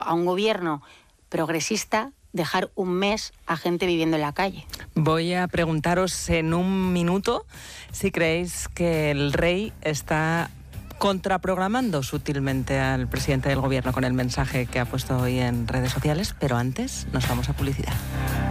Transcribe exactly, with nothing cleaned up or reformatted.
a un gobierno progresista dejar un mes a gente viviendo en la calle. Voy a preguntaros en un minuto si creéis que el rey está contraprogramando sutilmente al presidente del gobierno con el mensaje que ha puesto hoy en redes sociales, pero antes nos vamos a publicidad.